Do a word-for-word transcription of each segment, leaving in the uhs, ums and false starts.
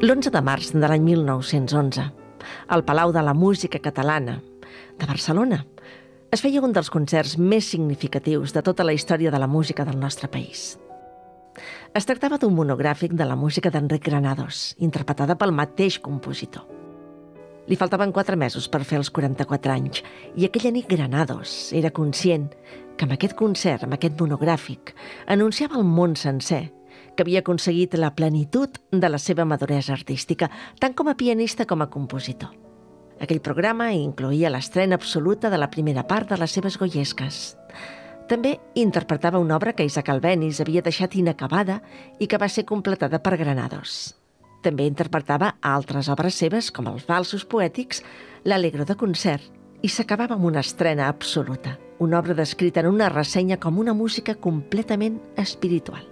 L'onze de març de l'any mil nou-cents onze, al Palau de la Música Catalana de Barcelona, es feia un dels concerts més significatius de tota la història de la música del nostre país. Es tractava d'un monogràfic de la música d'Enric Granados, interpretada pel mateix compositor. Li faltaven quatre mesos per fer els quaranta-quatre anys i aquella nit Granados era conscient que amb aquest concert, amb aquest monogràfic, anunciava al món sencer que havia aconseguit la plenitud de la seva maduresa artística, tant com a pianista com a compositor. Aquell programa incloïa l'estrena absoluta de la primera part de les seves goiesques. També interpretava una obra que Isaac Albéniz havia deixat inacabada i que va ser completada per Granados. També interpretava altres obres seves, com els valsos poètics, l'Allegro de concert, i s'acabava amb una estrena absoluta, una obra descrita en una ressenya com una música completament espiritual.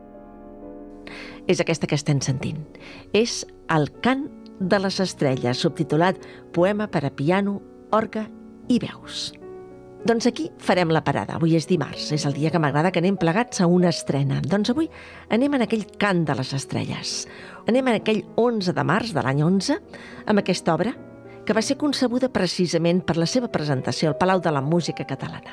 És aquesta que estem sentint. És el Cant de les Estrelles, subtitulat Poema per a piano, orgue i veus. Doncs aquí farem la parada. Avui és dimarts, és el dia que m'agrada que anem plegats a una estrena. Doncs avui anem en aquell Cant de les Estrelles. Anem en aquell onze de març de l'any onze, amb aquesta obra, que va ser concebuda precisament per la seva presentació al Palau de la Música Catalana.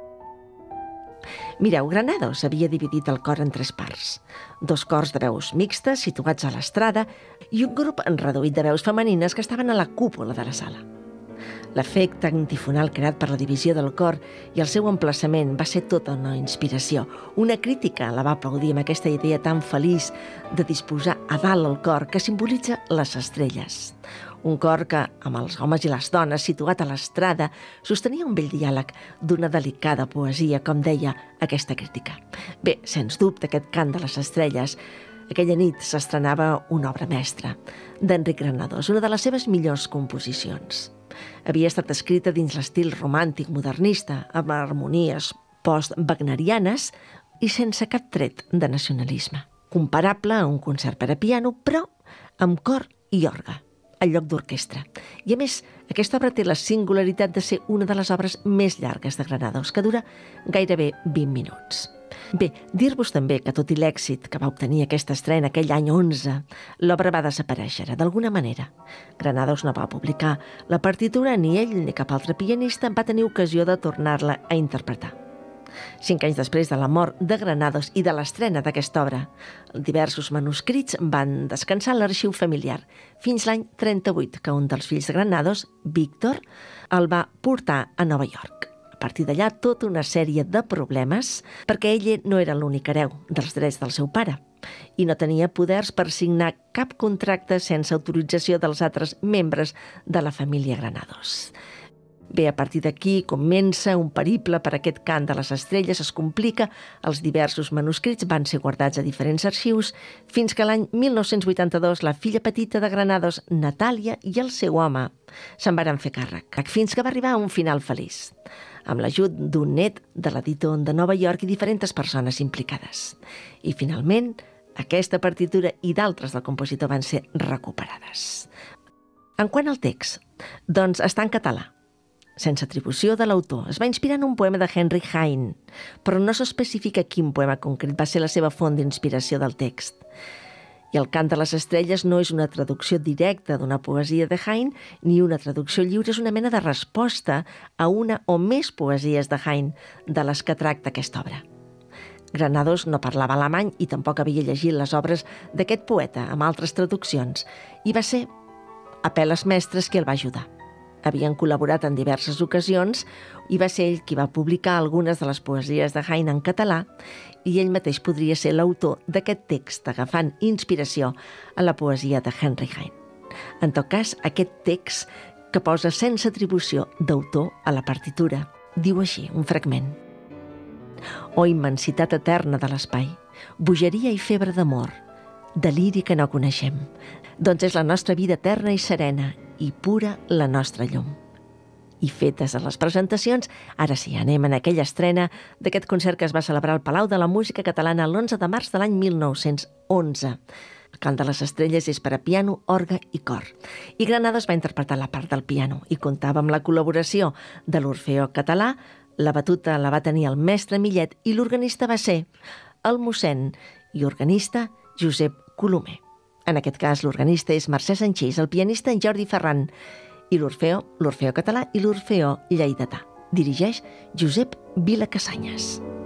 Mireu, Granados havia dividit el cor en tres parts. Dos cors de veus mixtes situats a l'estrada i un grup reduït de veus femenines que estaven a la cúpula de la sala. L'efecte antifonal creat per la divisió del cor i el seu emplaçament va ser tota una inspiració. Una crítica la va aplaudir amb aquesta idea tan feliç de disposar a dalt el cor que simbolitza les estrelles. Un cor que, amb els homes i les dones, situat a l'estrada, sostenia un bell diàleg d'una delicada poesia, com deia aquesta crítica. Bé, sens dubte, aquest Cant de les Estrelles, aquella nit s'estrenava una obra mestra d'Enric Granados, una de les seves millors composicions. Havia estat escrita dins l'estil romàntic modernista, amb harmonies post-wagnerianes i sense cap tret de nacionalisme. Comparable a un concert per a piano, però amb cor i orgue, al lloc d'orquestra. I a més, aquesta obra té la singularitat de ser una de les obres més llargues de Granados, que dura gairebé vint minuts. Bé, dir-vos també que tot i l'èxit que va obtenir aquesta estrena aquell any onze, l'obra va desaparèixer d'alguna manera. Granados no va publicar la partitura, ni ell ni cap altre pianista va tenir ocasió de tornar-la a interpretar. Cinc anys després de la mort de Granados i de l'estrena d'aquesta obra, diversos manuscrits van descansar a l'arxiu familiar, fins l'any trenta-vuit, que un dels fills de Granados, Víctor, el va portar a Nova York. A partir d'allà, tota una sèrie de problemes, perquè ell no era l'únic hereu dels drets del seu pare i no tenia poders per signar cap contracte sense autorització dels altres membres de la família Granados. Bé, a partir d'aquí comença un periple per aquest Cant de les Estrelles, es complica, els diversos manuscrits van ser guardats a diferents arxius, fins que l'any mil nou-cents vuitanta-dos la filla petita de Granados, Natàlia, i el seu home se'n varen fer càrrec, fins que va arribar a un final feliç, amb l'ajut d'un net de l'editor de Nova York i diferents persones implicades. I finalment, aquesta partitura i d'altres del compositor van ser recuperades. En quant al text, doncs està en català, sense atribució de l'autor. Es va inspirar en un poema de Henry Heine, però no s'especifica quin poema concret va ser la seva font d'inspiració del text. I el Cant de les Estrelles no és una traducció directa d'una poesia de Heine ni una traducció lliure, és una mena de resposta a una o més poesies de Heine de les que tracta aquesta obra. Granados no parlava alemany i tampoc havia llegit les obres d'aquest poeta amb altres traduccions i va ser Apel·les Mestres qui el va ajudar. Havien col·laborat en diverses ocasions i va ser ell qui va publicar algunes de les poesies de Heine en català i ell mateix podria ser l'autor d'aquest text, agafant inspiració a la poesia de Henry Heine. En tot cas, aquest text que posa sense atribució d'autor a la partitura diu així, un fragment. O immensitat eterna de l'espai, bogeria i febre d'amor, deliri que no coneixem, doncs és la nostra vida eterna i serena i pura la nostra llum. I fetes les presentacions, ara sí, anem en aquella estrena d'aquest concert que es va celebrar al Palau de la Música Catalana l'onze de març de l'any mil nou-cents onze. El Cant de les Estrelles és per a piano, orgue i cor. I Granados va interpretar la part del piano i comptava amb la col·laboració de l'Orfeó Català, la batuta la va tenir el mestre Millet i l'organista va ser el mossèn i organista Josep Colomer. En aquest cas, l'organista és Mercè Sanchis, el pianista en Jordi Ferran i l'Orfeó, l'Orfeó català i l'Orfeó lleidatà. Dirigeix Josep Vila Casanyes.